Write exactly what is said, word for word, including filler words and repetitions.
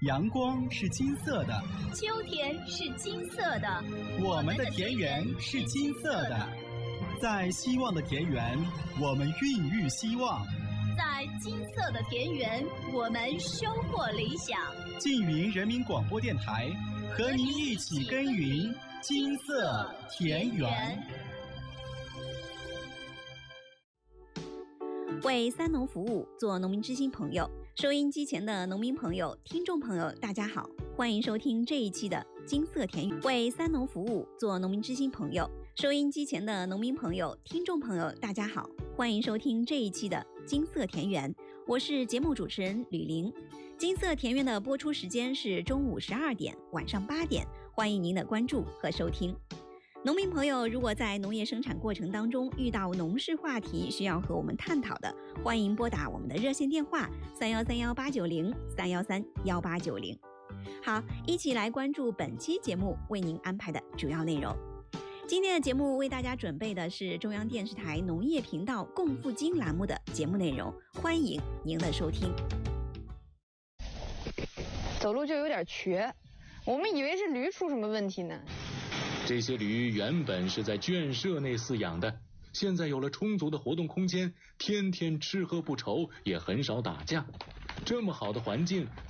阳光是金色的， 秋天是金色的， 我们的田园是金色的。在希望的田园，我们孕育希望； 在金色的田园，我们收获理想。 缙云人民广播电台和您一起耕耘金色田园。 为三农服务，做农民知心朋友。收音机前的农民朋友、听众朋友，大家好，欢迎收听这一期的金色田园。为三农服务，做农民知心朋友。收音机前的农民朋友、听众朋友，大家好，欢迎收听这一期的金色田园。我是节目主持人吕玲。金色田园的播出时间是中午十二点、晚上八点，欢迎您的关注和收听。农民朋友，如果在农业生产过程当中遇到农事话题需要和我们探讨的，欢迎拨打我们的热线电话三幺三幺八九零三幺三幺八九零。好，一起来关注本期节目为您安排的主要内容。今天的节目为大家准备的是中央电视台农业频道共富金栏目的节目内容，欢迎您的收听。 走路就有点瘸，我们以为是驴出什么问题呢。 这些驴原本是在圈舍内饲养的，现在有了充足的活动空间，天天吃喝不愁，也很少打架。这么好的环境，